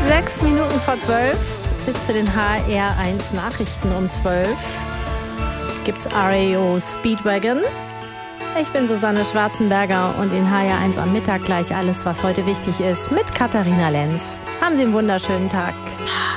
6 Minuten vor 12 bis zu den HR1 Nachrichten um 12 gibt's RAO Speedwagon. Ich bin Susanne Schwarzenberger und in HR1 am Mittag gleich alles, was heute wichtig ist, mit Katharina Lenz. Haben Sie einen wunderschönen Tag.